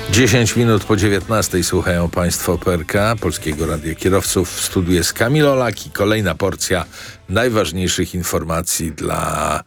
10 minut po 19 słuchają Państwo PRK, Polskiego Radia Kierowców. W studiu jest Kamil Olak i kolejna porcja najważniejszych informacji dla